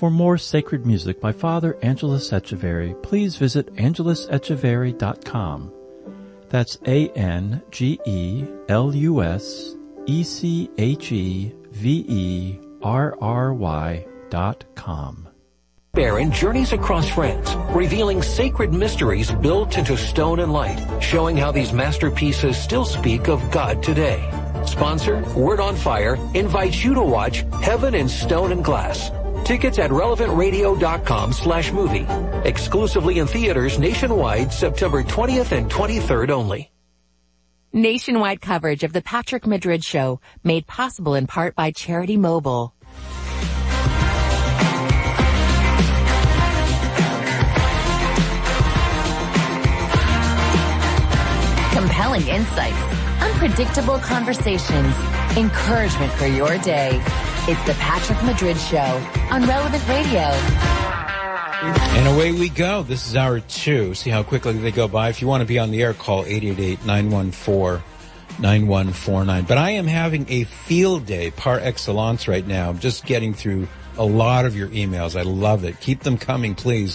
For more sacred music by Father Angelus Echeverry, please visit angelusecheverry.com. That's ANGELUSECHEVERRY.com. Baron journeys across France, revealing sacred mysteries built into stone and light, showing how these masterpieces still speak of God today. Sponsor, Word on Fire, invites you to watch Heaven in Stone and Glass. Tickets at relevantradio.com/movie. Exclusively in theaters nationwide, September 20th and 23rd only. Nationwide coverage of the Patrick Madrid Show, made possible in part by Charity Mobile. Compelling insights, unpredictable conversations, encouragement for your day. It's the Patrick Madrid Show on Relevant Radio. And away we go. This is hour 2. See how quickly they go by. If you want to be on the air, call 888-914-9149. But I am having a field day par excellence right now. I'm just getting through a lot of your emails. I love it. Keep them coming, please.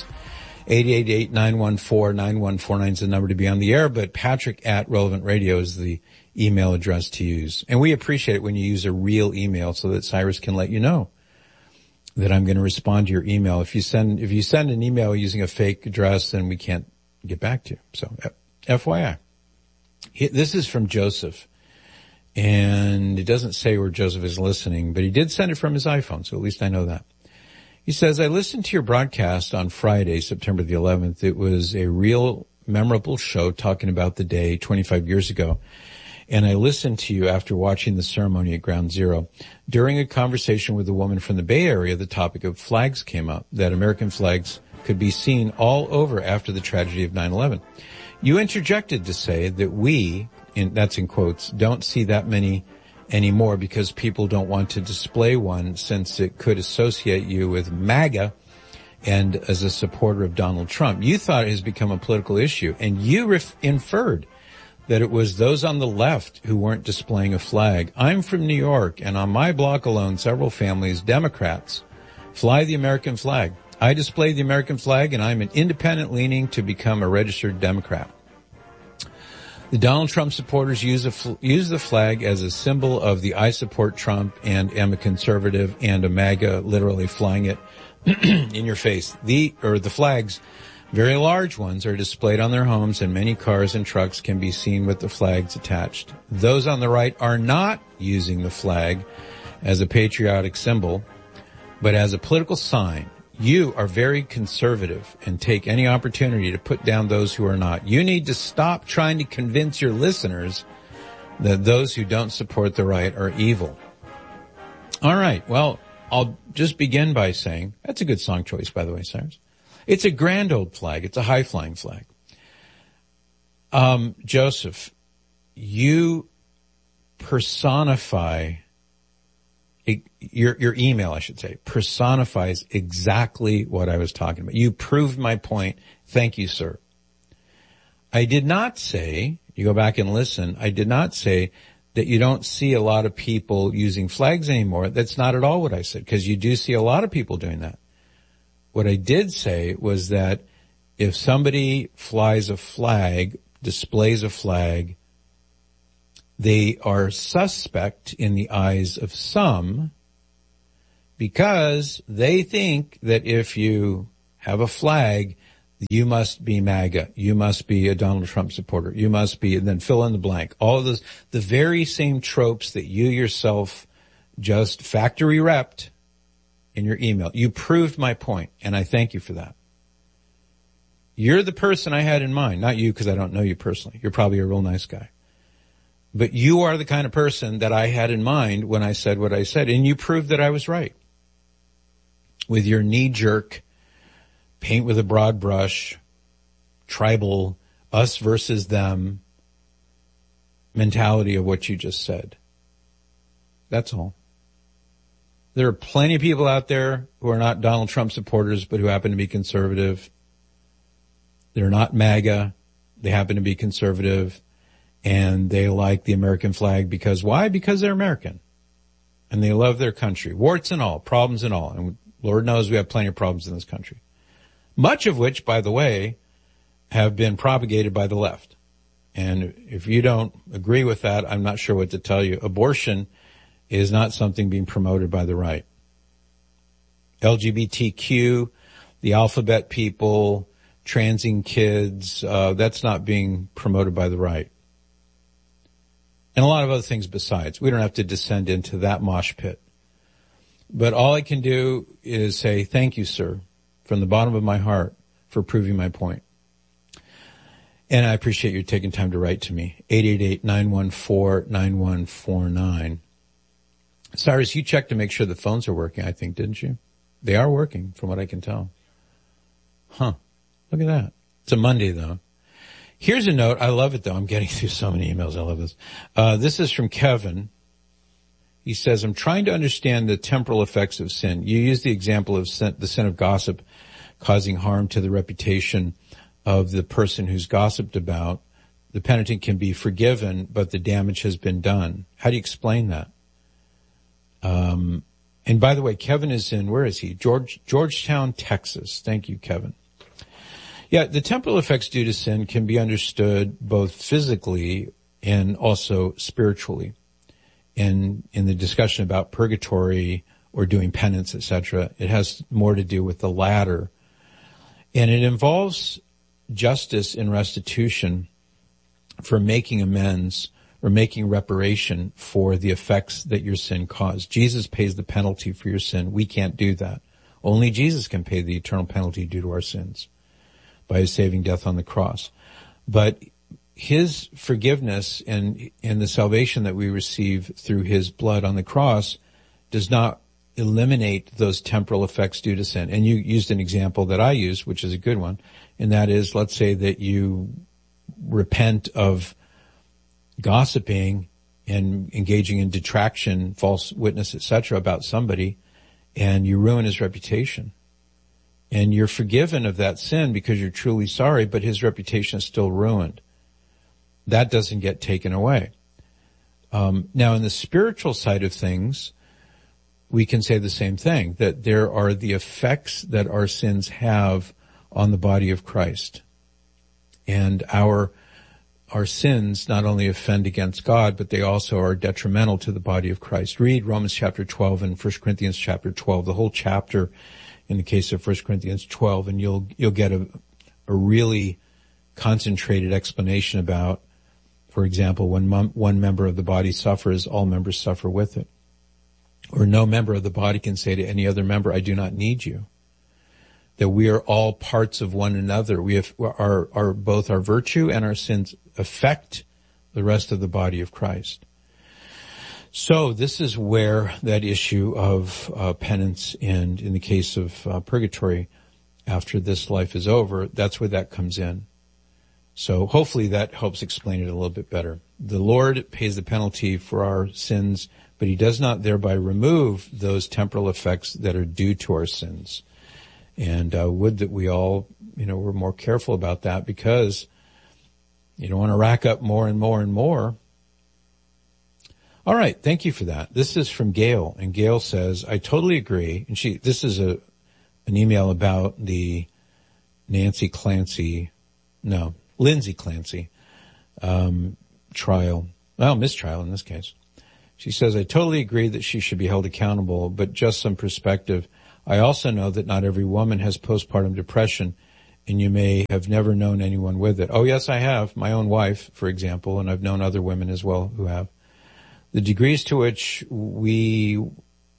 888-914-9149 is the number to be on the air, but Patrick@RelevantRadio is the email address to use. And we appreciate it when you use a real email so that Cyrus can let you know that I'm going to respond to your email. If you send an email using a fake address, then we can't get back to you. So, FYI. This is from Joseph. And it doesn't say where Joseph is listening, but he did send it from his iPhone, so at least I know that. He says, I listened to your broadcast on Friday, September the 11th. It was a real memorable show talking about the day 25 years ago. And I listened to you after watching the ceremony at Ground Zero. During a conversation with a woman from the Bay Area, the topic of flags came up, that American flags could be seen all over after the tragedy of 9/11. You interjected to say that we, that's in quotes, don't see that many anymore because people don't want to display one since it could associate you with MAGA and as a supporter of Donald Trump. You thought it has become a political issue, and you inferred that it was those on the left who weren't displaying a flag. I'm from New York, and on my block alone, several families, Democrats, fly the American flag. I display the American flag, and I'm an independent leaning to become a registered Democrat. The Donald Trump supporters use the flag as a symbol of the I support Trump and am a conservative and a MAGA, literally flying it in your face. The flags, very large ones, are displayed on their homes, and many cars and trucks can be seen with the flags attached. Those on the right are not using the flag as a patriotic symbol, but as a political sign. You are very conservative and take any opportunity to put down those who are not. You need to stop trying to convince your listeners that those who don't support the right are evil. All right. Well, I'll just begin by saying, that's a good song choice, by the way, Cyrus. It's a grand old flag. It's a high-flying flag. Joseph, you personify, your email, I should say, personifies exactly what I was talking about. You proved my point. Thank you, sir. I did not say, you go back and listen, I did not say that you don't see a lot of people using flags anymore. That's not at all what I said, because you do see a lot of people doing that. What I did say was that if somebody flies a flag, displays a flag, they are suspect in the eyes of some because they think that if you have a flag, you must be MAGA, you must be a Donald Trump supporter, you must be, and then fill in the blank. All of those, the very same tropes that you yourself just factory repped in your email. You proved my point, and I thank you for that. You're the person I had in mind, not you, because I don't know you personally. You're probably a real nice guy. But you are the kind of person that I had in mind when I said what I said, and you proved that I was right. With your knee-jerk, paint with a broad brush, tribal, us versus them mentality of what you just said. That's all. There are plenty of people out there who are not Donald Trump supporters, but who happen to be conservative. They're not MAGA. They happen to be conservative. And they like the American flag because why? Because they're American. And they love their country. Warts and all, problems and all. And Lord knows we have plenty of problems in this country. Much of which, by the way, have been propagated by the left. And if you don't agree with that, I'm not sure what to tell you. Abortion is not something being promoted by the right. LGBTQ, the alphabet people, transing kids, that's not being promoted by the right. And a lot of other things besides. We don't have to descend into that mosh pit. But all I can do is say thank you, sir, from the bottom of my heart for proving my point. And I appreciate you taking time to write to me. 888-914-9149. Cyrus, you checked to make sure the phones are working, I think, didn't you? They are working, from what I can tell. Huh. Look at that. It's a Monday, though. Here's a note. I love it, though. I'm getting through so many emails. I love this. This is from Kevin. He says, I'm trying to understand the temporal effects of sin. You used the example of the sin of gossip causing harm to the reputation of the person who's gossiped about. The penitent can be forgiven, but the damage has been done. How do you explain that? And by the way, Kevin is in, where is he? Georgetown, Texas. Thank you, Kevin. Yeah, the temporal effects due to sin can be understood both physically and also spiritually. In the discussion about purgatory or doing penance, etc., it has more to do with the latter. And it involves justice and restitution for making amends or making reparation for the effects that your sin caused. Jesus pays the penalty for your sin. We can't do that. Only Jesus can pay the eternal penalty due to our sins by his saving death on the cross. But his forgiveness and the salvation that we receive through his blood on the cross does not eliminate those temporal effects due to sin. And you used an example that I use, which is a good one, and that is, let's say that you repent of gossiping and engaging in detraction, false witness, etc., about somebody, and you ruin his reputation. And you're forgiven of that sin because you're truly sorry, but his reputation is still ruined. That doesn't get taken away. Now, in the spiritual side of things, we can say the same thing, that there are the effects that our sins have on the body of Christ. And our sins not only offend against God, but they also are detrimental to the body of Christ. Read Romans chapter 12 and 1 Corinthians chapter 12, the whole chapter in the case of 1 Corinthians 12, and you'll get a really concentrated explanation about, for example, when one member of the body suffers, all members suffer with it. Or no member of the body can say to any other member, I do not need you. That we are all parts of one another. We have both our virtue and our sins affect the rest of the body of Christ. So this is where that issue of penance and in the case of purgatory after this life is over, that's where that comes in. So hopefully that helps explain it a little bit better. The Lord pays the penalty for our sins, but he does not thereby remove those temporal effects that are due to our sins. And would that we all, were more careful about that, because you don't want to rack up more and more and more. All right, thank you for that. This is from Gail, and Gail says, I totally agree. And this is an email about the Lindsay Clancy trial. Well, mistrial in this case. She says, I totally agree that she should be held accountable, but just some perspective. I also know that not every woman has postpartum depression, and you may have never known anyone with it. Oh, yes, I have. My own wife, for example, and I've known other women as well who have. The degrees to which one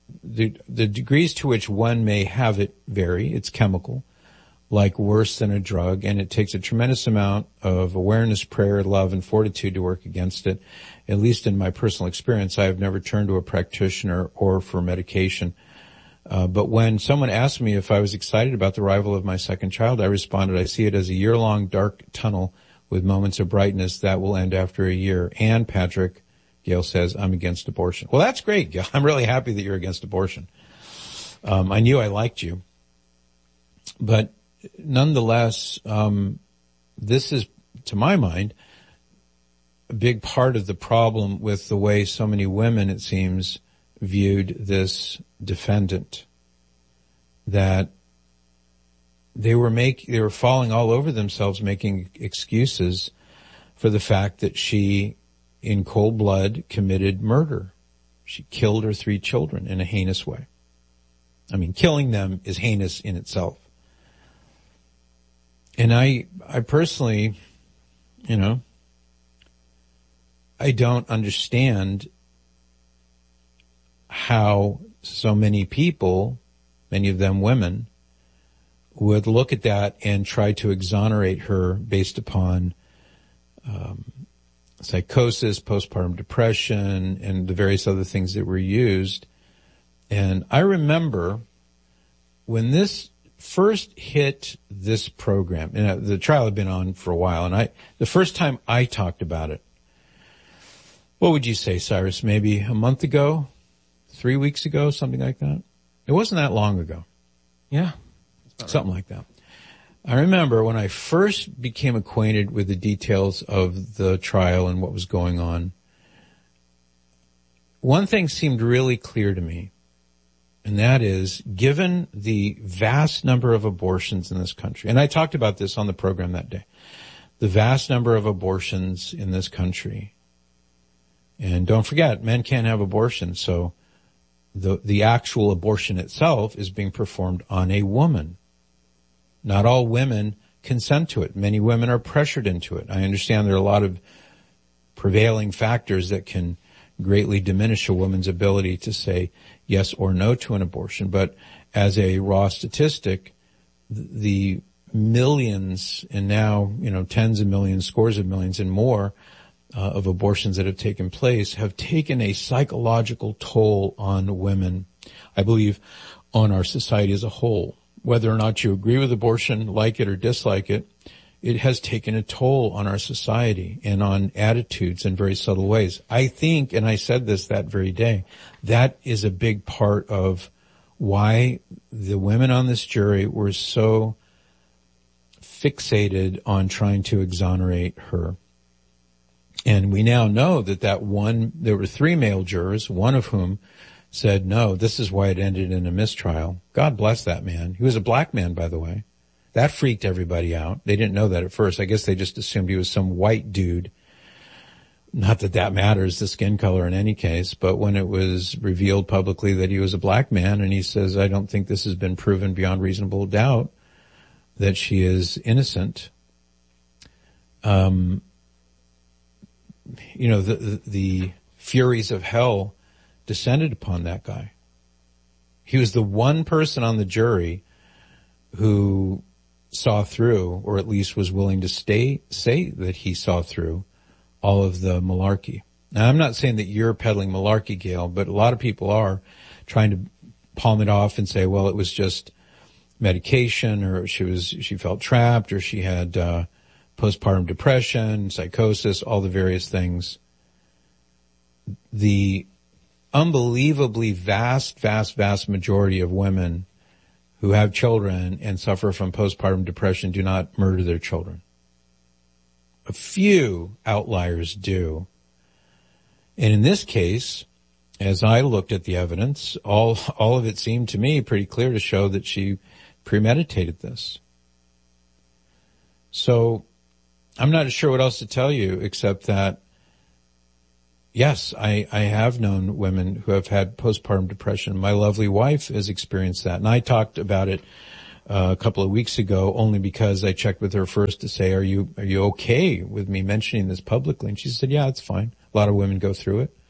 may have it vary. It's chemical, like worse than a drug, and it takes a tremendous amount of awareness, prayer, love, and fortitude to work against it. At least in my personal experience, I have never turned to a practitioner or for medication. But when someone asked me if I was excited about the arrival of my second child, I responded, I see it as a year-long dark tunnel with moments of brightness that will end after a year. And Patrick, Gail says, I'm against abortion. Well, that's great, Gail. I'm really happy that you're against abortion. I knew I liked you. But nonetheless, this is, to my mind, a big part of the problem with the way so many women, it seems, viewed this defendant. that they were falling all over themselves, making excuses for the fact that she, in cold blood, committed murder. She killed her 3 children in a heinous way. I mean, killing them is heinous in itself. And I personally, I don't understand how so many people, many of them women, would look at that and try to exonerate her based upon psychosis, postpartum depression, and the various other things that were used. And I remember when this first hit this program, and the trial had been on for a while, and the first time I talked about it, what would you say, Cyrus, maybe a month ago, 3 weeks ago, something like that? It wasn't that long ago. Yeah. Something like that. I remember when I first became acquainted with the details of the trial and what was going on, one thing seemed really clear to me, and that is, given the vast number of abortions in this country, and I talked about this on the program that day, the vast number of abortions in this country, and don't forget, men can't have abortions, so the actual abortion itself is being performed on a woman. Not all women consent to it. Many women are pressured into it. I understand there are a lot of prevailing factors that can greatly diminish a woman's ability to say yes or no to an abortion. But as a raw statistic, the millions and now, tens of millions, scores of millions and more of abortions that have taken place have taken a psychological toll on women, I believe, on our society as a whole. Whether or not you agree with abortion, like it or dislike it, it has taken a toll on our society and on attitudes in very subtle ways. I think, and I said this that very day, that is a big part of why the women on this jury were so fixated on trying to exonerate her. And we now know that there were 3 male jurors, one of whom said, no, this is why it ended in a mistrial. God bless that man. He was a black man, by the way. That freaked everybody out. They didn't know that at first. I guess they just assumed he was some white dude. Not that that matters, the skin color in any case, but when it was revealed publicly that he was a black man, and he says, I don't think this has been proven beyond reasonable doubt that she is innocent. The furies of hell descended upon that guy. He was the one person on the jury who saw through, or at least was willing to say that he saw through all of the malarkey. Now, I'm not saying that you're peddling malarkey, Gail, but a lot of people are trying to palm it off and say, well, it was just medication, or she felt trapped, or she had postpartum depression, psychosis, all the various things. The unbelievably vast majority of women who have children and suffer from postpartum depression do not murder their children. A few outliers do. And in this case, as I looked at the evidence, all of it seemed to me pretty clear to show that she premeditated this. So I'm not sure what else to tell you except that, yes, I have known women who have had postpartum depression. My lovely wife has experienced that. And I talked about it a couple of weeks ago only because I checked with her first to say, are you okay with me mentioning this publicly? And she said, yeah, it's fine. A lot of women go through it.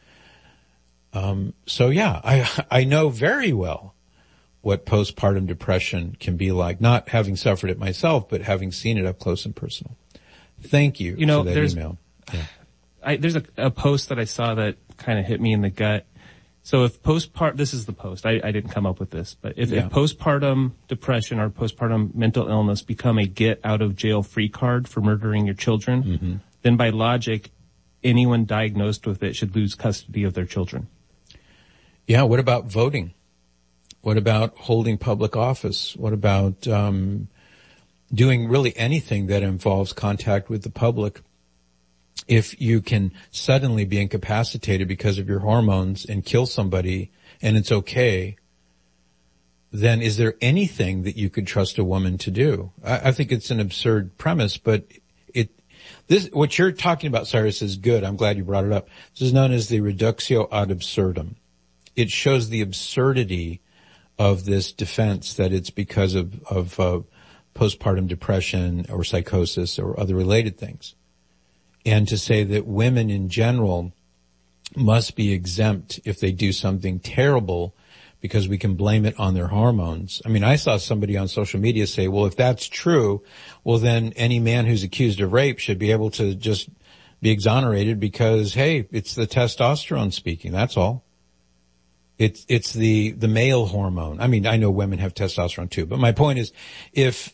So yeah, I know very well what postpartum depression can be like, not having suffered it myself, but having seen it up close and personal. Thank you for that email. Yeah. There's a post that I saw that kind of hit me in the gut. So if this is the post, I didn't come up with this, but if postpartum depression or postpartum mental illness become a get out of jail free card for murdering your children, then by logic, anyone diagnosed with it should lose custody of their children. Yeah. What about voting? What about holding public office? What about, doing really anything that involves contact with the public? If you can suddenly be incapacitated because of your hormones and kill somebody, and it's okay, then is there anything that you could trust a woman to do? I think it's an absurd premise, but what you're talking about, Cyrus, is good. I'm glad you brought it up. This is known as the reductio ad absurdum. It shows the absurdity of this defense that it's because of postpartum depression or psychosis or other related things. And to say that women in general must be exempt if they do something terrible because we can blame it on their hormones. I mean, I saw somebody on social media say, well, if that's true, well, then any man who's accused of rape should be able to just be exonerated because, hey, it's the testosterone speaking. That's all. It's the male hormone. I mean, I know women have testosterone too, but my point is if,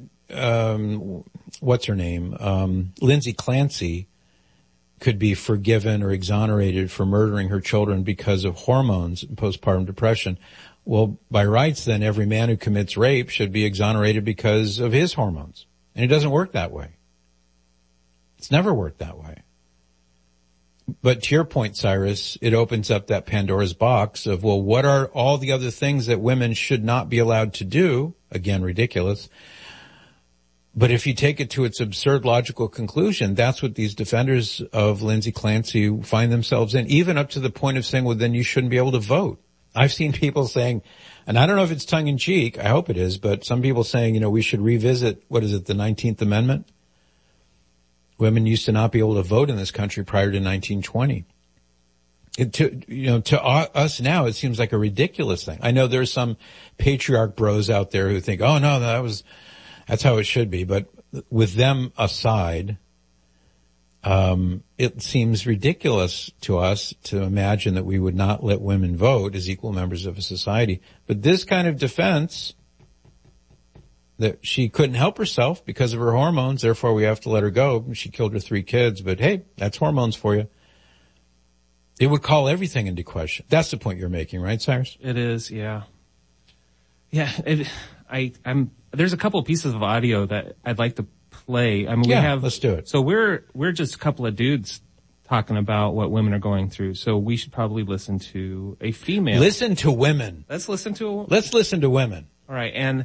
what's her name? Lindsay Clancy could be forgiven or exonerated for murdering her children because of hormones and postpartum depression. Well, by rights, then every man who commits rape should be exonerated because of his hormones. And it doesn't work that way. It's never worked that way. But to your point, Cyrus, it opens up that Pandora's box of, well, what are all the other things that women should not be allowed to do? Again, ridiculous. But if you take it to its absurd logical conclusion, that's what these defenders of Lindsay Clancy find themselves in, even up to the point of saying, well, then you shouldn't be able to vote. I've seen people saying, and I don't know if it's tongue in cheek, I hope it is, but some people saying, we should revisit, the 19th Amendment? Women used to not be able to vote in this country prior to 1920. To us now, it seems like a ridiculous thing. I know there's some patriarch bros out there who think, oh no, that's how it should be. But with them aside, it seems ridiculous to us to imagine that we would not let women vote as equal members of a society. But this kind of defense, that she couldn't help herself because of her hormones, therefore we have to let her go. She killed her 3 kids, but hey, that's hormones for you. It would call everything into question. That's the point you're making, right, Cyrus? It is, yeah. Yeah, there's a couple of pieces of audio that I'd like to play. I mean, let's do it. So we're just a couple of dudes talking about what women are going through. So we should probably listen to a female. Listen to women. Let's listen to women. All right. And,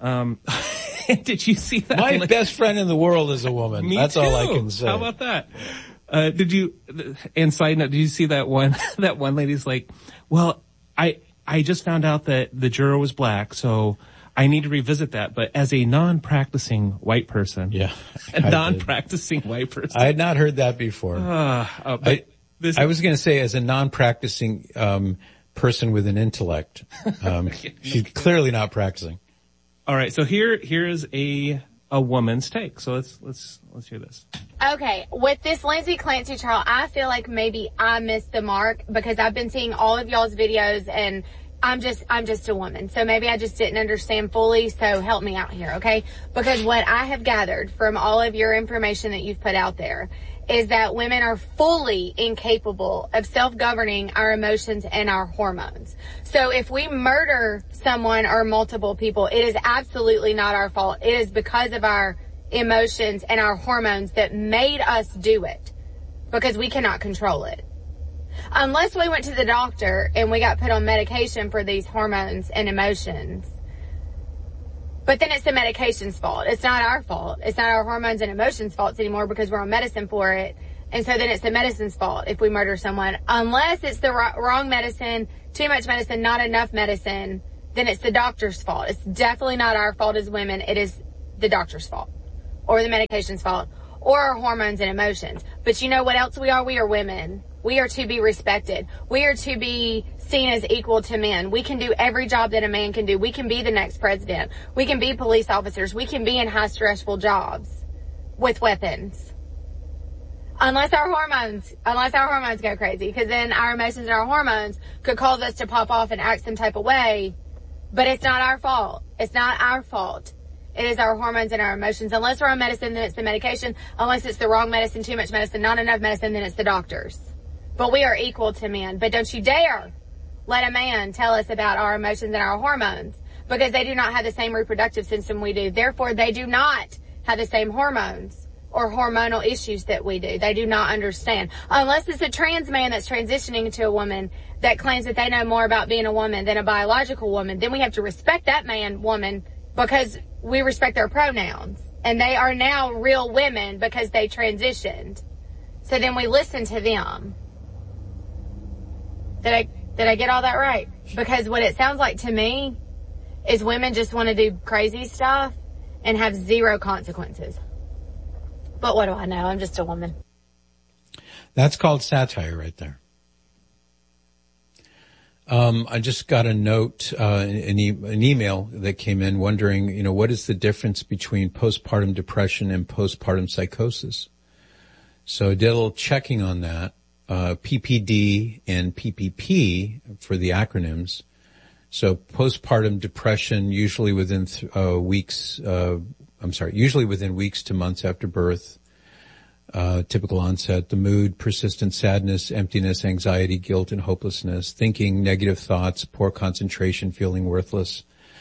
did you see that? My best friend in the world is a woman. That's too. All I can say. How about that? And side note, did you see that one lady's like, well, I just found out that the juror was black, so I need to revisit that. But as a non-practicing white person. Yeah. White person. I had not heard that before. I was going to say as a non-practicing, person with an intellect. She's clearly not practicing. All right. So here is a woman's take. So let's hear this. Okay. With this Lindsay Clancy trial, I feel like maybe I missed the mark because I've been seeing all of y'all's videos and I'm just a woman. So maybe I just didn't understand fully. So help me out here. Okay. Because what I have gathered from all of your information that you've put out there is that women are fully incapable of self-governing our emotions and our hormones. So if we murder someone or multiple people, it is absolutely not our fault. It is because of our emotions and our hormones that made us do it, because we cannot control it. Unless we went to the doctor and we got put on medication for these hormones and emotions. But then it's the medication's fault. It's not our fault. It's not our hormones and emotions' faults anymore because we're on medicine for it. And so then it's the medicine's fault if we murder someone. Unless it's the wrong medicine, too much medicine, not enough medicine, then it's the doctor's fault. It's definitely not our fault as women. It is the doctor's fault or the medication's fault or our hormones and emotions. But you know what else we are? We are women. We are to be respected. We are to be seen as equal to men. We can do every job that a man can do. We can be the next president. We can be police officers. We can be in high stressful jobs with weapons. Unless our hormones go crazy, because then our emotions and our hormones could cause us to pop off and act some type of way. But it's not our fault. It's not our fault. It is our hormones and our emotions. Unless we're on medicine, then it's the medication. Unless it's the wrong medicine, too much medicine, not enough medicine, then it's the doctors. But we are equal to men. But don't you dare let a man tell us about our emotions and our hormones, because they do not have the same reproductive system we do. Therefore, they do not have the same hormones. or hormonal issues that we do. They do not understand. Unless it's a trans man that's transitioning into a woman that claims that they know more about being a woman than a biological woman, then we have to respect that woman, because we respect their pronouns. And they are now real women because they transitioned. So then we listen to them. Did I get all that right? Because what it sounds like to me is women just want to do crazy stuff and have zero consequences. But what do I know? I'm just a woman. That's called satire right there. I just got a note, an email that came in wondering, what is the difference between postpartum depression and postpartum psychosis? So I did a little checking on that. PPD and PPP for the acronyms. So postpartum depression, usually within usually within weeks to months after birth. Typical onset, the mood, persistent sadness, emptiness, anxiety, guilt, and hopelessness, thinking, negative thoughts, poor concentration, feeling worthless,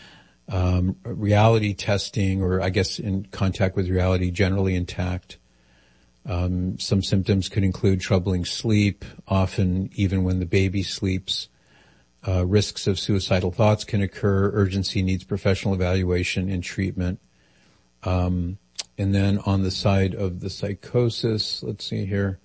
reality testing, or I guess in contact with reality, generally intact. Some symptoms could include troubling sleep, often even when the baby sleeps. Risks of suicidal thoughts can occur. Urgency needs professional evaluation and treatment. And then on the side of the psychosis, let's see here,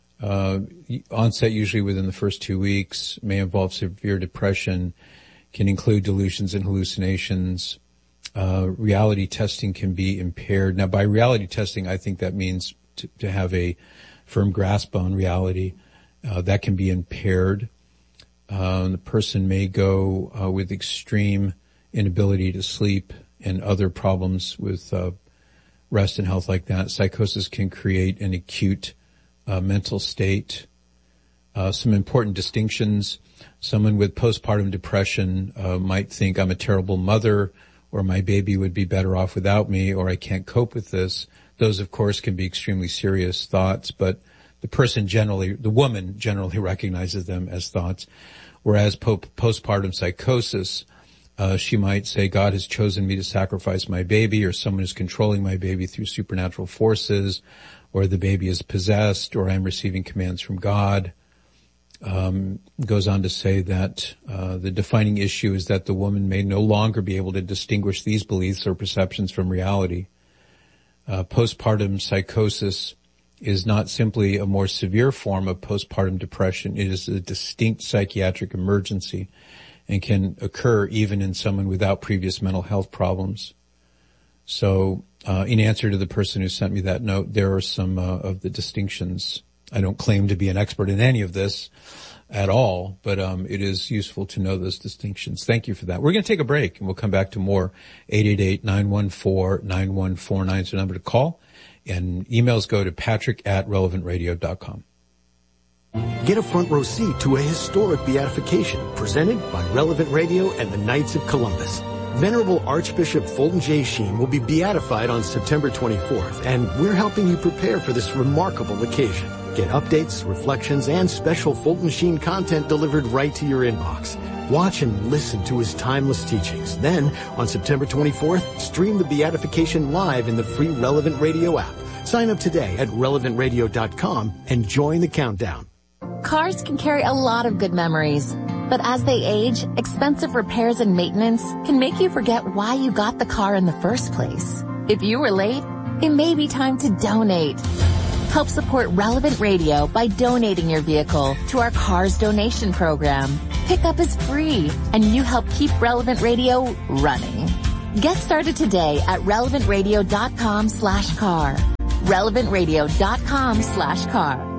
onset usually within the first 2 weeks, may involve severe depression, can include delusions and hallucinations. Reality testing can be impaired. Now, by reality testing, I think that means to have a firm grasp on reality. That can be impaired. The person may go with extreme inability to sleep and other problems with rest and health like that. Psychosis can create an acute mental state. Some important distinctions. Someone with postpartum depression might think I'm a terrible mother, or my baby would be better off without me, or I can't cope with this. Those, of course, can be extremely serious thoughts, but the woman generally recognizes them as thoughts. Whereas postpartum psychosis, she might say, God has chosen me to sacrifice my baby, or someone is controlling my baby through supernatural forces, or the baby is possessed, or I'm receiving commands from God. Goes on to say that the defining issue is that the woman may no longer be able to distinguish these beliefs or perceptions from reality. Postpartum psychosis is not simply a more severe form of postpartum depression. It is a distinct psychiatric emergency and can occur even in someone without previous mental health problems. So, in answer to the person who sent me that note, there are some of the distinctions. I don't claim to be an expert in any of this at all, but it is useful to know those distinctions. Thank you for that. We're going to take a break, and we'll come back to more. 888-914-9149 is the number to call, and emails go to patrick@relevantradio.com. Get a front row seat to a historic beatification presented by Relevant Radio and the Knights of Columbus. Venerable Archbishop Fulton J. Sheen will be beatified on September 24th, and we're helping you prepare for this remarkable occasion. Get updates, reflections, and special Fulton Sheen content delivered right to your inbox. Watch and listen to his timeless teachings. Then, on September 24th, stream the beatification live in the free Relevant Radio app. Sign up today at relevantradio.com and join the countdown. Cars can carry a lot of good memories, but as they age, expensive repairs and maintenance can make you forget why you got the car in the first place. If you were late, it may be time to donate. Help support Relevant Radio by donating your vehicle to our Cars Donation Program. Pickup is free, and you help keep Relevant Radio running. Get started today at relevantradio.com/car. relevantradio.com/car.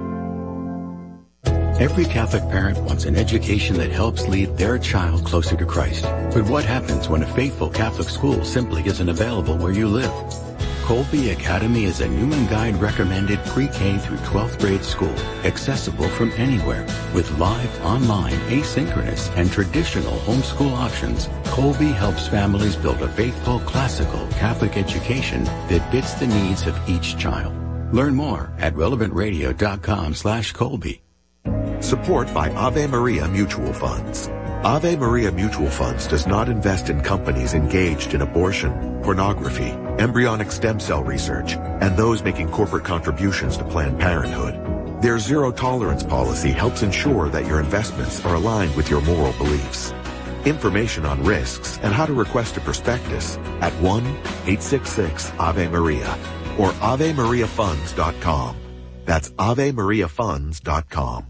Every Catholic parent wants an education that helps lead their child closer to Christ. But what happens when a faithful Catholic school simply isn't available where you live? Colby Academy is a Newman Guide recommended pre-K through 12th grade school, accessible from anywhere. With live, online, asynchronous, and traditional homeschool options, Colby helps families build a faithful, classical Catholic education that fits the needs of each child. Learn more at relevantradio.com/Colby. Support by Ave Maria Mutual Funds. Ave Maria Mutual Funds does not invest in companies engaged in abortion, pornography, embryonic stem cell research, and those making corporate contributions to Planned Parenthood. Their zero-tolerance policy helps ensure that your investments are aligned with your moral beliefs. Information on risks and how to request a prospectus at 1-866-AVE-MARIA or AveMariaFunds.com. That's AveMariaFunds.com.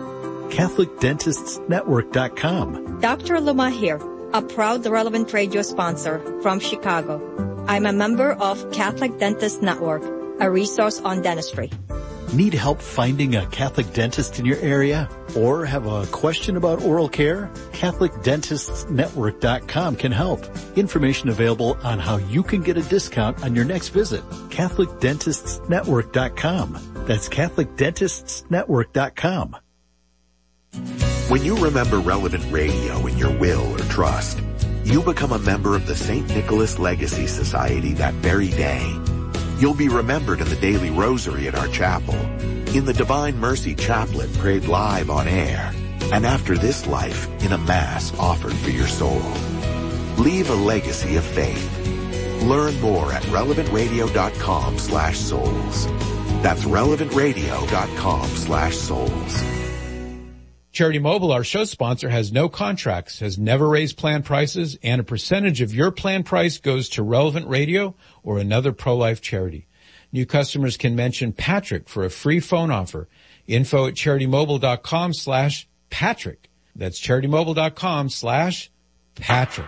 CatholicDentistsNetwork.com. Dr. Luma here, a proud Relevant Radio sponsor from Chicago. I'm a member of Catholic Dentists Network, a resource on dentistry. Need help finding a Catholic dentist in your area? Or have a question about oral care? CatholicDentistsNetwork.com can help. Information available on how you can get a discount on your next visit. CatholicDentistsNetwork.com. That's CatholicDentistsNetwork.com. When you remember Relevant Radio in your will or trust, you become a member of the St. Nicholas Legacy Society that very day. You'll be remembered in the daily rosary at our chapel, in the Divine Mercy Chaplet prayed live on air, and after this life, in a Mass offered for your soul. Leave a legacy of faith. Learn more at relevantradio.com/souls. That's relevantradio.com/souls. Charity Mobile, our show sponsor, has no contracts, has never raised plan prices, and a percentage of your plan price goes to Relevant Radio or another pro-life charity. New customers can mention Patrick for a free phone offer. Info at CharityMobile.com/Patrick. That's CharityMobile.com/Patrick.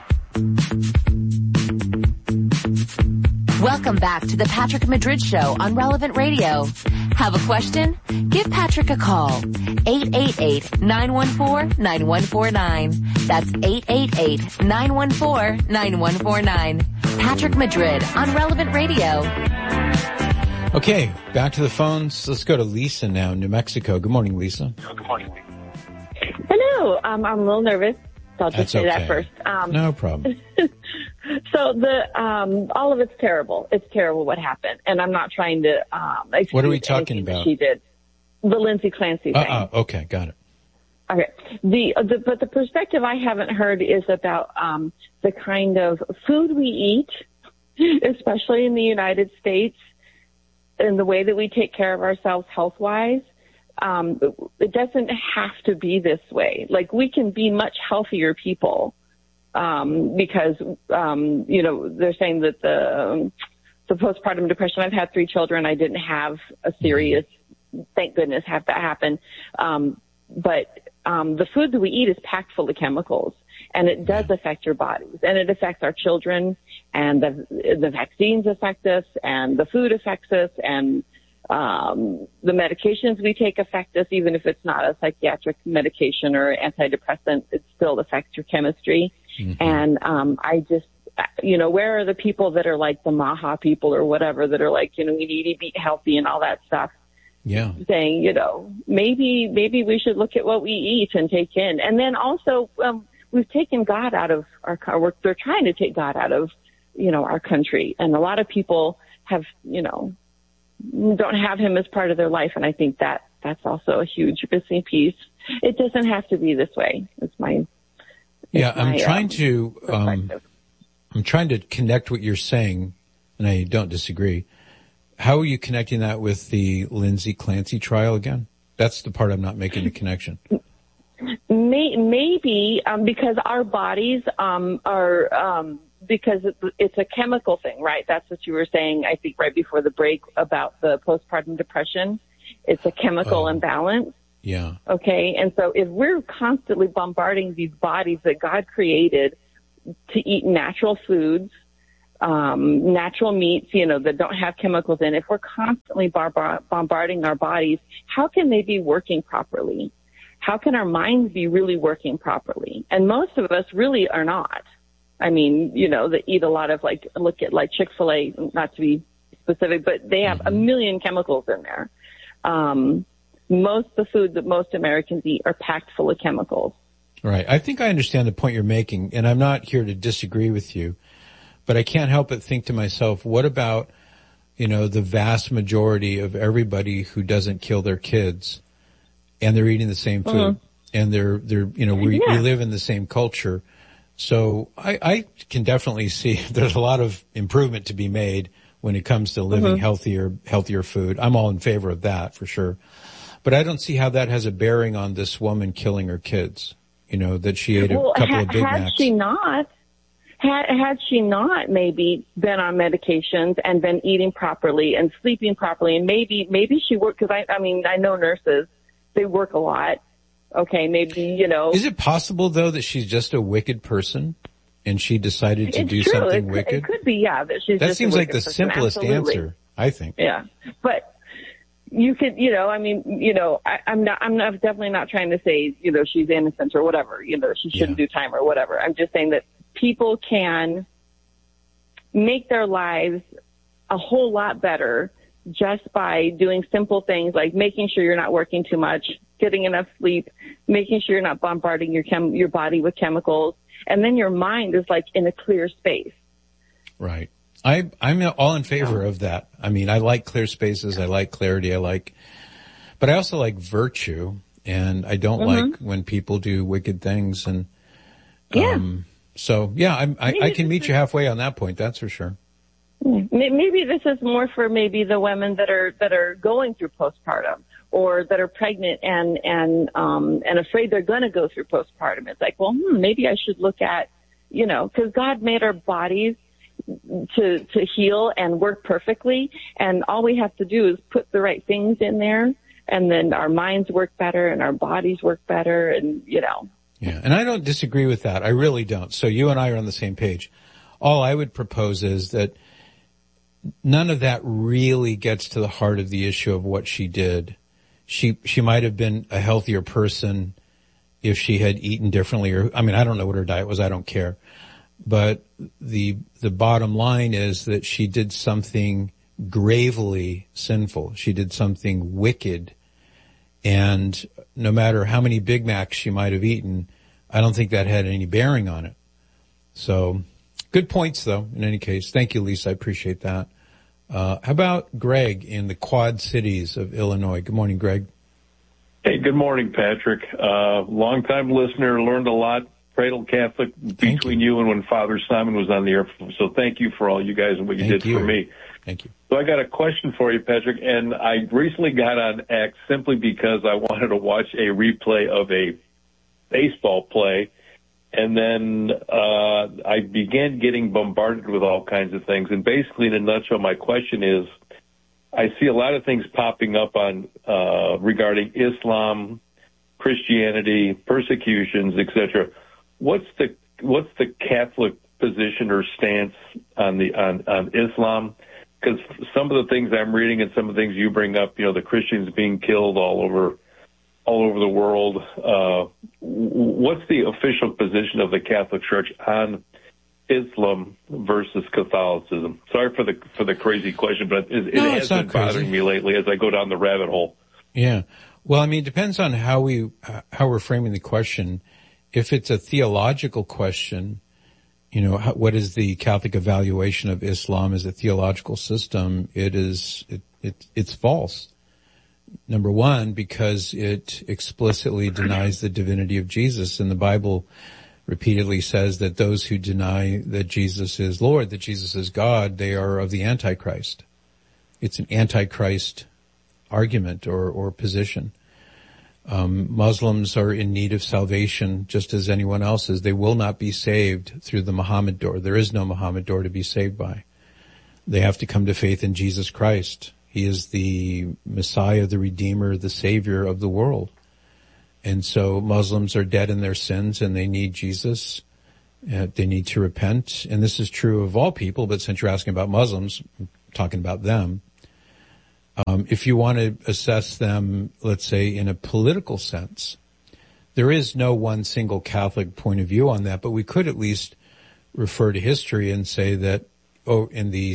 Welcome back to the Patrick Madrid Show on Relevant Radio. Have a question? Give Patrick a call. 888-914-9149. That's 888-914-9149. Patrick Madrid on Relevant Radio. Okay, back to the phones. Let's go to Lisa now in New Mexico. Good morning, Lisa. Hello. I'm a little nervous, so I'll just say that first. No problem. So all of it's terrible. It's terrible what happened, and I'm not trying to what are we talking about? She did the Lindsay Clancy thing. Okay, got it. Okay. But the perspective I haven't heard is about the kind of food we eat, especially in the United States, and the way that we take care of ourselves health-wise. It doesn't have to be this way. Like, we can be much healthier people. Because, they're saying that the postpartum depression, I've had 3 children. I didn't have a serious, thank goodness, have that happen. But the food that we eat is packed full of chemicals, and it does affect your bodies, and it affects our children, and the vaccines affect us, and the food affects us, and the medications we take affect us, even if it's not a psychiatric medication or antidepressant, it still affects your chemistry. Mm-hmm. And I just, where are the people that are like the Maha people or whatever that are like, we need to be healthy and all that stuff? Yeah. Saying, maybe we should look at what we eat and take in. And then also, we've taken God out of they're trying to take God out of, our country. And a lot of people have, don't have him as part of their life. And I think that's also a huge missing piece. It doesn't have to be this way. I'm trying to connect what you're saying, and I don't disagree. How are you connecting that with the Lindsay Clancy trial again? That's the part I'm not making the connection. Maybe because our bodies are because it's a chemical thing, right? That's what you were saying, I think, right before the break about the postpartum depression. It's a chemical imbalance. Yeah. Okay. And so if we're constantly bombarding these bodies that God created to eat natural foods, natural meats, that don't have chemicals in, if we're constantly bombarding our bodies, how can they be working properly? How can our minds be really working properly? And most of us really are not. I mean, they eat a lot of look at Chick-fil-A, not to be specific, but they have a million chemicals in there. Most of the food that most Americans eat are packed full of chemicals. Right. I think I understand the point you're making, and I'm not here to disagree with you, but I can't help but think to myself, what about, the vast majority of everybody who doesn't kill their kids, and they're eating the same food, and they're, we live in the same culture. So I can definitely see there's a lot of improvement to be made when it comes to living healthier food. I'm all in favor of that for sure. But I don't see how that has a bearing on this woman killing her kids, that she ate a couple of Big Macs. Had she not maybe been on medications and been eating properly and sleeping properly, and maybe she worked, because I know nurses, they work a lot. Okay, maybe, Is it possible, though, that she's just a wicked person and she decided to do something wicked? It could be, yeah. That seems like the simplest answer, I think. Yeah. But you could, I'm definitely not trying to say, she's innocent or whatever, she shouldn't do time or whatever. I'm just saying that people can make their lives a whole lot better just by doing simple things like making sure you're not working too much, getting enough sleep, making sure you're not bombarding your body with chemicals, and then your mind is like in a clear space. Right. I'm all in favor of that. I mean, I like clear spaces. I like clarity. But I also like virtue, and I don't like when people do wicked things. And, I can meet you halfway on that point. That's for sure. Maybe this is more for maybe the women that are going through postpartum, or that are pregnant and afraid they're going to go through postpartum. It's like, well, maybe I should look at, because God made our bodies to heal and work perfectly, and all we have to do is put the right things in there, and then our minds work better and our bodies work better, and Yeah, and I don't disagree with that. I really don't. So you and I are on the same page. All I would propose is that none of that really gets to the heart of the issue of what she did. She might have been a healthier person if she had eaten differently, or, I don't know what her diet was. I don't care. But the bottom line is that she did something gravely sinful. She did something wicked. And no matter how many Big Macs she might have eaten, I don't think that had any bearing on it. So good points, though, in any case. Thank you, Lisa. I appreciate that. How about Greg in the Quad Cities of Illinois? Good morning, Greg. Hey, good morning, Patrick. Long-time listener, learned a lot, Cradle Catholic, between you and when Father Simon was on the air. So thank you for all you guys and what you did for me. Thank you. So I got a question for you, Patrick, and I recently got on X simply because I wanted to watch a replay of a baseball play. And then I began getting bombarded with all kinds of things. And basically, in a nutshell, my question is, I see a lot of things popping up on regarding Islam, Christianity, persecutions, etc. What's the Catholic position or stance on Islam? Because some of the things I'm reading and some of the things you bring up, the Christians being killed all over the world. What's the official position of the Catholic Church on Islam versus Catholicism? Sorry for the crazy question, but it has been bothering me lately as I go down the rabbit hole. Yeah. Well, it depends on how we're framing the question. If it's a theological question, what is the Catholic evaluation of Islam as a theological system? It's false. Number one, because it explicitly denies the divinity of Jesus, and the Bible repeatedly says that those who deny that Jesus is Lord, that Jesus is God, they are of the Antichrist. It's an Antichrist argument or position. Muslims are in need of salvation just as anyone else is. They will not be saved through the Muhammad door. There is no Muhammad door to be saved by. They have to come to faith in Jesus Christ. He is the Messiah, the Redeemer, the Savior of the world. And so Muslims are dead in their sins and they need Jesus. They need to repent. And this is true of all people, but since you're asking about Muslims, I'm talking about them. If you want to assess them, let's say, in a political sense, there is no one single Catholic point of view on that, but we could at least refer to history and say that, in the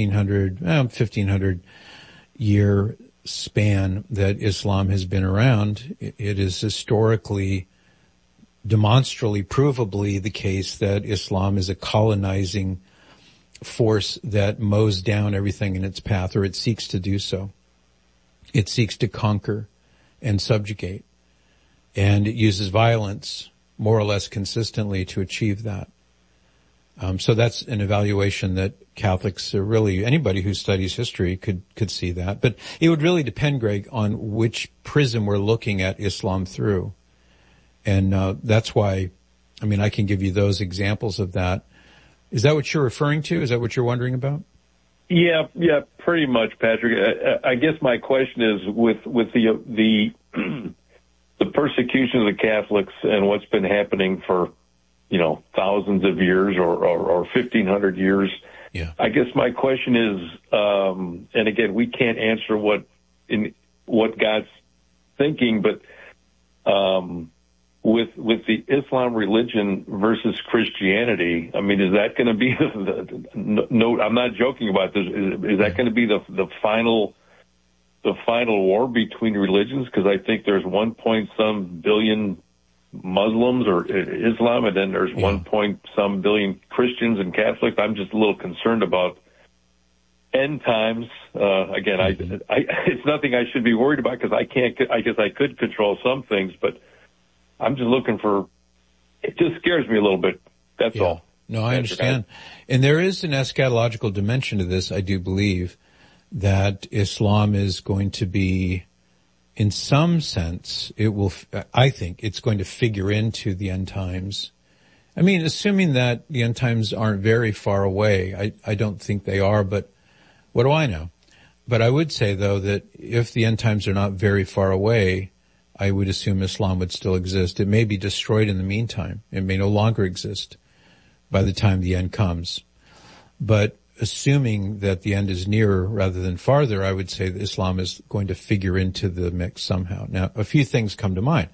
1500 year span that Islam has been around, it is historically, demonstrably, provably the case that Islam is a colonizing force that mows down everything in its path, or it seeks to do so. It seeks to conquer and subjugate. And it uses violence more or less consistently to achieve that. So that's an evaluation that Catholics, or really anybody who studies history could see that. But it would really depend, Greg, on which prism we're looking at Islam through. And that's why, I mean, I can give you those examples of that. Is that what you're referring to? Is that what you're wondering about? Yeah, pretty much, Patrick. I guess my question is with the the persecution of the Catholics and what's been happening for, thousands of years or 1,500 years. Yeah. I guess my question is, and again, we can't answer what God's thinking, but with the Islam religion versus Christianity, I mean, is that going to be no? I'm not joking about this. Is that going to be the final war between religions? Because I think there's 1 billion Muslims or Islam, and then there's 1 billion Christians and Catholics. I'm just a little concerned about end times. Again, it's nothing I should be worried about because I guess I could control some things, but I'm just looking for, it just scares me a little bit. That's all. No, I understand. And there is an eschatological dimension to this, I do believe, that Islam is going to be, in some sense, I think it's going to figure into the end times. I mean, assuming that the end times aren't very far away, I don't think they are, but what do I know? But I would say, though, that if the end times are not very far away, I would assume Islam would still exist. It may be destroyed in the meantime. It may no longer exist by the time the end comes. But assuming that the end is nearer rather than farther, I would say that Islam is going to figure into the mix somehow. Now, a few things come to mind.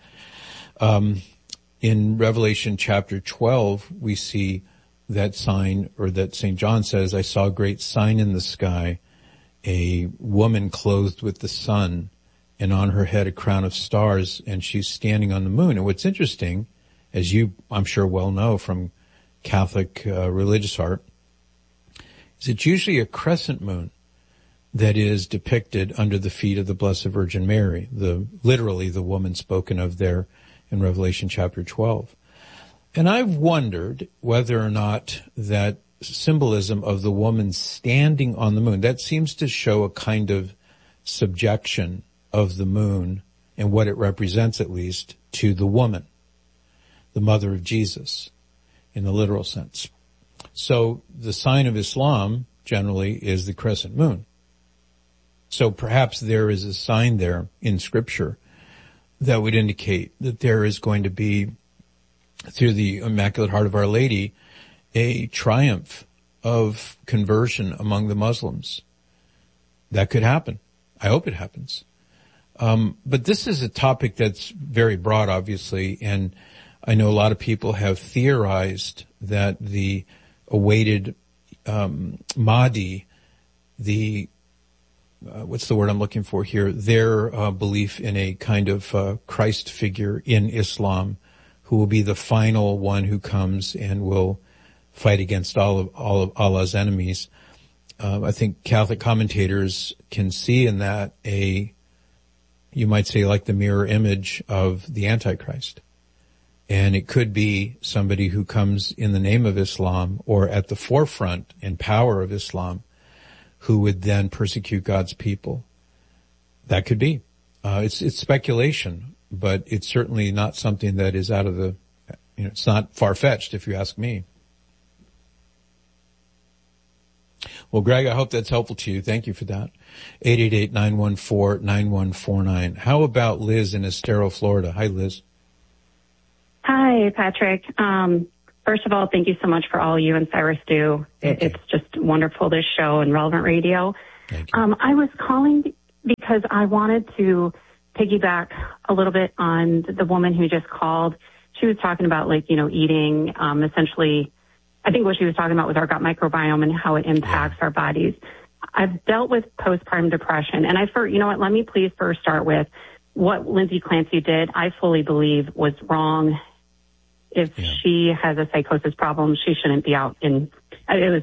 In Revelation chapter 12, we see that sign, or that St. John says, I saw a great sign in the sky, a woman clothed with the sun, and on her head a crown of stars, and she's standing on the moon. And what's interesting, as you, I'm sure, well know from Catholic religious art, is it's usually a crescent moon that is depicted under the feet of the Blessed Virgin Mary, literally the woman spoken of there in Revelation chapter 12. And I've wondered whether or not that symbolism of the woman standing on the moon, that seems to show a kind of subjection of the moon and what it represents, at least, to the woman, the mother of Jesus, in the literal sense. So the sign of Islam generally is the crescent moon. So perhaps there is a sign there in Scripture that would indicate that there is going to be, through the Immaculate Heart of Our Lady, a triumph of conversion among the Muslims. That could happen. I hope it happens. But this is a topic that's very broad, obviously, and I know a lot of people have theorized that the awaited Mahdi, what's the word I'm looking for here, their belief in a kind of Christ figure in Islam who will be the final one who comes and will fight against all of Allah's enemies. I think Catholic commentators can see in that you might say, like the mirror image of the Antichrist. And it could be somebody who comes in the name of Islam or at the forefront and power of Islam who would then persecute God's people. That could be. It's speculation, but it's certainly not something that is out of the, it's not far-fetched if you ask me. Well, Greg, I hope that's helpful to you. Thank you for that. 888-914-9149. How about Liz in Estero, Florida? Hi, Liz. Hi, Patrick. First of all, thank you so much for all you and Cyrus do. It's just wonderful, this show and Relevant Radio. Thank you. I was calling because I wanted to piggyback a little bit on the woman who just called. She was talking about, eating, essentially, I think what she was talking about was our gut microbiome and how it impacts our bodies. I've dealt with postpartum depression, and let me please first start with what Lindsay Clancy did. I fully believe was wrong. If she has a psychosis problem, she shouldn't be out I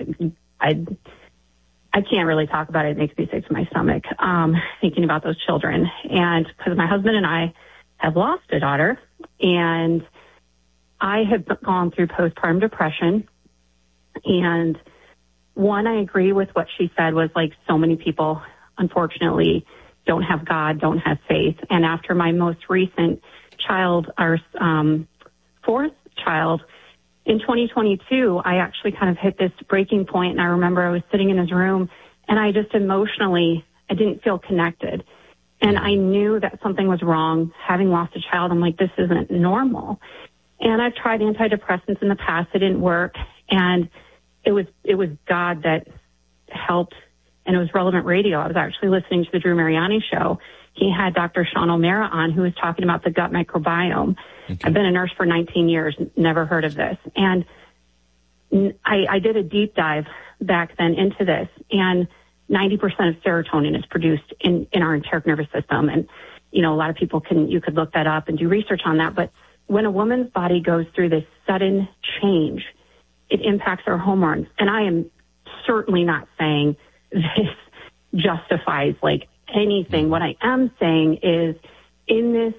can't really talk about it. It makes me sick to my stomach, thinking about those children. And because my husband and I have lost a daughter, and I have gone through postpartum depression. And one, I agree with what she said was like so many people, unfortunately, don't have God, don't have faith. And after my most recent child, our fourth child, in 2022, I actually kind of hit this breaking point. And I remember I was sitting in his room and I just emotionally, I didn't feel connected. And I knew that something was wrong. Having lost a child, I'm like, this isn't normal. And I've tried antidepressants in the past. It didn't work. And it was God that helped. And it was Relevant Radio. I was actually listening to the Drew Mariani show. He had Dr. Sean O'Mara on, who was talking about the gut microbiome. Okay. I've been a nurse for 19 years, never heard of this. And I did a deep dive back then into this. And 90% of serotonin is produced in our enteric nervous system. And, you know, a lot of people you could look that up and do research on that. But when a woman's body goes through this sudden change, it impacts her hormones. And I am certainly not saying this justifies like anything. What I am saying is in this,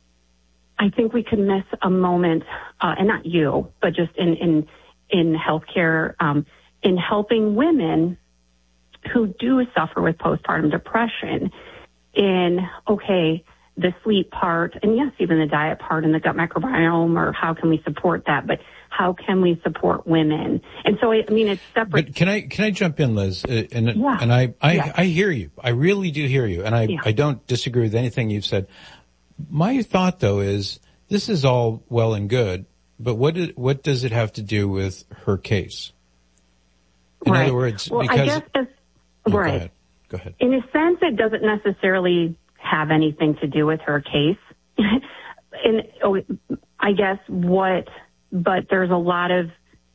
I think we could miss a moment, and not you, but just in healthcare, in helping women who do suffer with postpartum depression in, okay, the sleep part, and yes, even the diet part and the gut microbiome, or how can we support that, but how can we support women? And so, I mean, it's separate. But can I jump in, Liz? And I hear you. I really do hear you. And I don't disagree with anything you've said. My thought, though, is this is all well and good, but what does it have to do with her case? In other words, well, because... I guess right. Go ahead. In a sense, it doesn't necessarily have anything to do with her case. And I guess but there's a lot of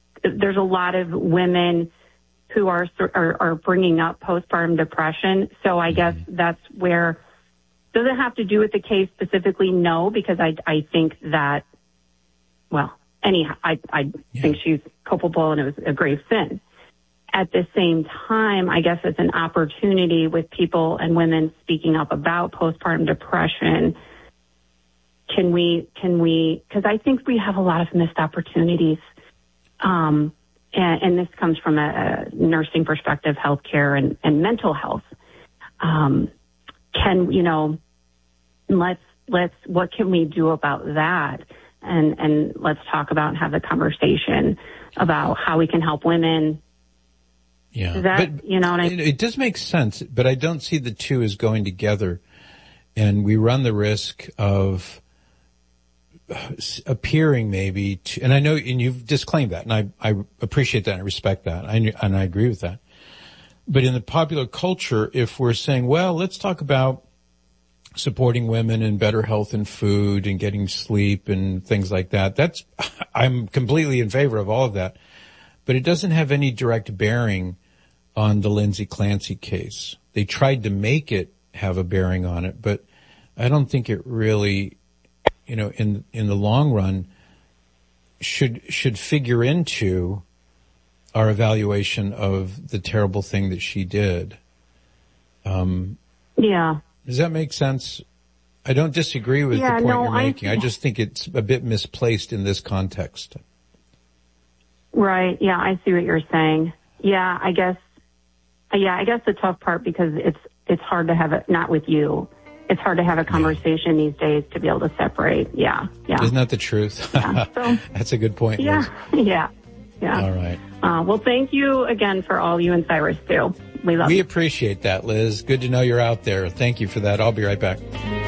women who are bringing up postpartum depression. So I guess that's where, does it have to do with the case specifically? No, because I think that, well, anyhow, I think she's culpable and it was a grave sin. At the same time, I guess it's an opportunity with people and women speaking up about postpartum depression. Can we, because I think we have a lot of missed opportunities. And this comes from a nursing perspective, healthcare and mental health. What can we do about that? And let's talk about and have the conversation about how we can help women. Yeah, but you know what I mean? It does make sense, but I don't see the two as going together. And we run the risk of appearing maybe to, and I know, and you've disclaimed that, and I appreciate that and I respect that, and I agree with that. But in the popular culture, if we're saying, well, let's talk about supporting women and better health and food and getting sleep and things like that, I'm completely in favor of all of that. But it doesn't have any direct bearing on the Lindsay Clancy case. They tried to make it have a bearing on it, but I don't think it really, you know, in the long run should figure into our evaluation of the terrible thing that she did. Yeah. Does that make sense? I don't disagree with the point you're making. I just think it's a bit misplaced in this context. Right. Yeah, I see what you're saying. Yeah, I guess the tough part, because it's hard to have it, not with you. It's hard to have a conversation these days to be able to separate. Yeah. Isn't that the truth? Yeah. So, that's a good point, Liz. Yeah. All right. Well, thank you again for all you and Cyrus do. We love you. We appreciate that, Liz. Good to know you're out there. Thank you for that. I'll be right back.